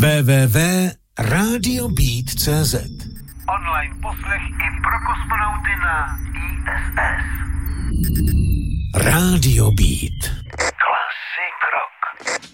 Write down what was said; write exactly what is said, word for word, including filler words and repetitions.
w w w tečka radio beat tečka cé zet. Online poslech i pro kosmonauty na í es es. Radio Beat.